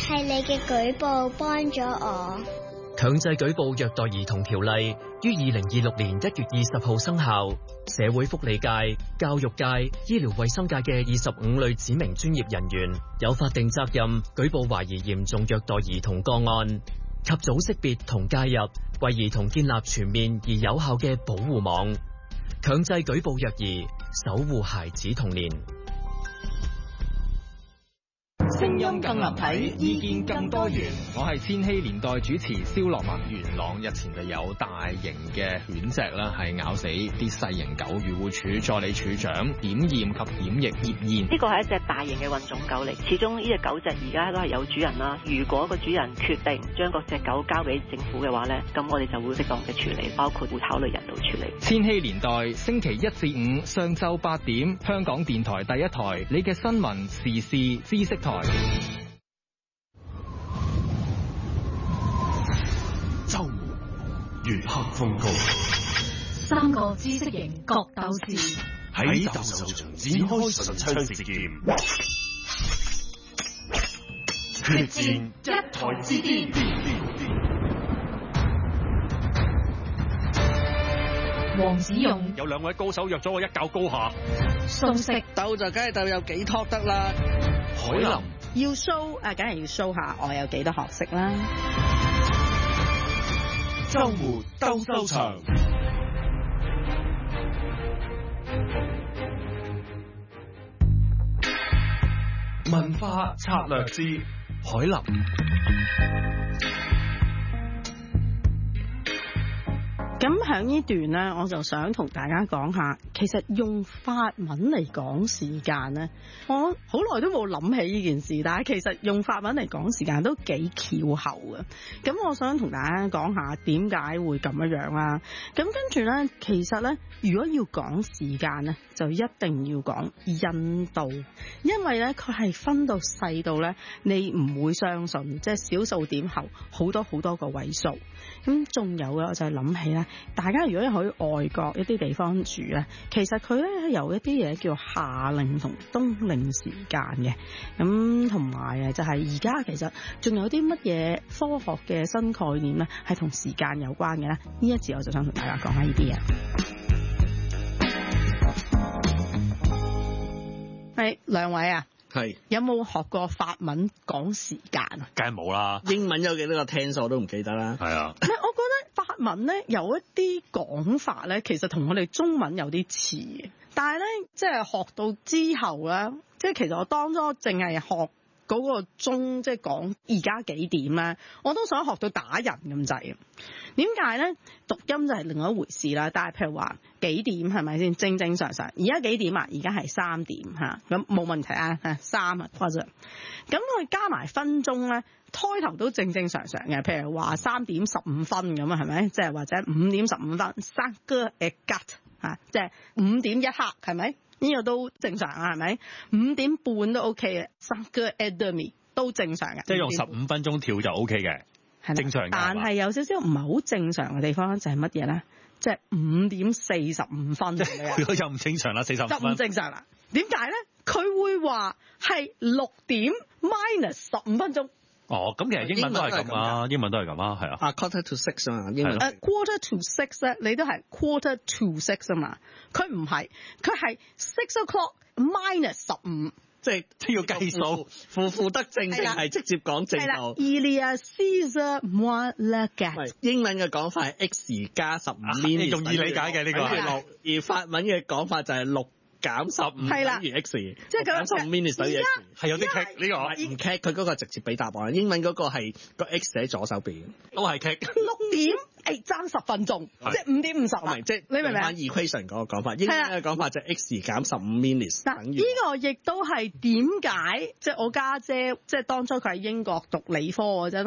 係你嘅舉報幫咗我。 強制舉報虐待兒童條例於2026年1月20號生效，社會福利界、教育界、醫療衛生界嘅25類指明專業人員有法定責任舉報懷疑嚴重虐待兒童個案，及早識別同介入，為兒童建立全面而有效嘅保護網，強制舉報虐兒，守護孩子童年。 聲音更立體，意見更多元。 我係千禧年代主持蕭樂文。元朗日前就有大型嘅犬隻啦，係咬死啲細型狗。漁護署助理署長檢驗及檢疫葉燕， 呢個係一隻大型嘅混種狗嚟，始終呢隻狗隻而家都係有主人啦。如果個主人決定將嗰隻狗交俾政府嘅話呢，咁我哋就會適當嘅處理，包括會考慮人道處理。 千禧年代星期1至5上晝8點，香港電台第一台，你嘅新聞時事知識台。 周末月黑風高 ，3個知識型角鬥士喺鬥獸場展開唇槍舌劍，決戰一台之巔。 黃子勇有2位高手約咗我一較高下。 蘇軾鬥就梗係鬥有幾托得啦。 海林要 show 梗係要 show 下我有幾多學識啦。 周末鬥獸場。文化策略之海林。 咁喺呢段呢，我就想同大家講下，其實用法文嚟講時間呢，我好耐都冇諗起呢件事，但係其實用法文嚟講時間都幾翹口嘅。咁我想同大家講下點解會咁樣啦。咁跟住呢，其實呢，如果要講時間呢，就一定要講印度，因為呢，佢係分到細到呢，你唔會相信，即係小數點後好多好多個位數。咁仲有嘅，我就係諗起咧，大家如果去外國一啲地方住咧，其實佢咧有一啲嘢叫夏令同冬令時間嘅。咁同埋就係而家其實仲有啲乜嘢科學嘅新概念咧，係同時間有關嘅咧。呢一節我就想同大家講下呢啲嘢。係兩位啊， 係有冇學過法文講時間啊？ 梗係冇啦。 英文有幾多個 tense 我都唔記得啦。 係啊。 我覺得法文咧有一啲講法咧，其實同我哋中文有啲似嘅，但係咧即係學到之後咧，即係其實我當初淨係學嗰個鐘，即係講而家幾點咧，我都想學到打人咁滯。點解咧？讀音就係另外一回事啦。但係譬如話幾點係咪先？正正常常。而家幾點啊？而家係3點嚇，咁冇問題啊嚇，3啊或者咁佢加埋分鐘咧，開頭都正正常常嘅。譬如話3點15分咁啊，係咪？即係或者5點15分，5 個 gat 嚇，即係5點1刻，係咪？呢個都正常啊，係咪？5點半都 OK 嘅，5 個 et demi 都正常嘅。 即係用15分鐘跳就 OK 嘅。正常嘅， 但係有少少唔係好正常嘅地方就係乜嘢咧？即係5點45分， 佢又唔正常啦，45分就唔正常啦。點解咧？佢會話係6點 minus 15分鐘。 哦，咁其實英文都係咁啊，英文都係咁啊，係啊。 quarter to 6啊，英文。 quarter to 6咧，你都係 quarter to 6啊嘛。佢唔係，佢係6 o'clock minus 15。 即係要計數，負得正定係直接講正數。 Il y a 6 heures moins le quart。 英文嘅講法係 x 加15 minutes， 容易理解嘅呢個。 而法文嘅講法就係6減15等於 x，即係減15 minutes 等於 x。 係有啲棘呢個， 唔棘，佢嗰個直接俾答案。英文嗰個係個 x 喺左手邊， 都係棘。 6點。爭10分鐘，即係5點50啦。 即係你明唔明啊 ？equation 嗰個講法，英文嘅講法就係 x 減15 minutes 等於。 呢個亦都係點解即係我家姐即係當初佢喺英國讀理科嗰陣。